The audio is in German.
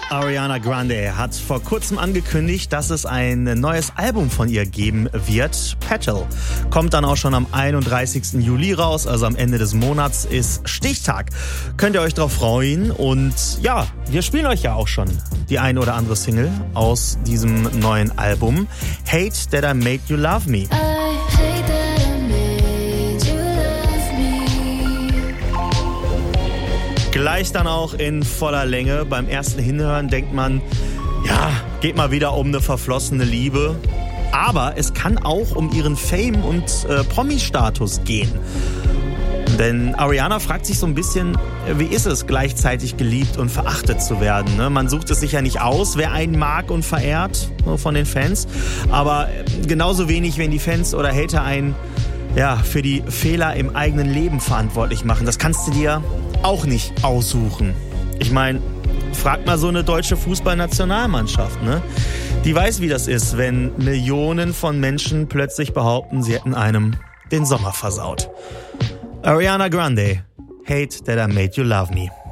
Ariana Grande hat vor kurzem angekündigt, dass es ein neues Album von ihr geben wird. Petal. Kommt dann auch schon am 31. Juli raus, also am Ende des Monats ist Stichtag. Könnt ihr euch drauf freuen und ja, wir spielen euch ja auch schon die eine oder andere Single aus diesem neuen Album. Hate That I Made You Love Me. Gleich dann auch in voller Länge. Beim ersten Hinhören denkt man, ja, geht mal wieder um eine verflossene Liebe. Aber es kann auch um ihren Fame und Promi-Status gehen. Denn Ariana fragt sich so ein bisschen, wie ist es, gleichzeitig geliebt und verachtet zu werden? Ne? Man sucht es sich ja nicht aus, wer einen mag und verehrt, nur von den Fans. Aber genauso wenig, wenn die Fans oder Hater einen für die Fehler im eigenen Leben verantwortlich machen. Das kannst du dir auch nicht aussuchen. Ich meine, frag mal so eine deutsche Fußballnationalmannschaft, ne? Die weiß, wie das ist, wenn Millionen von Menschen plötzlich behaupten, sie hätten einem den Sommer versaut. Ariana Grande, Hate That I Made You Love Me.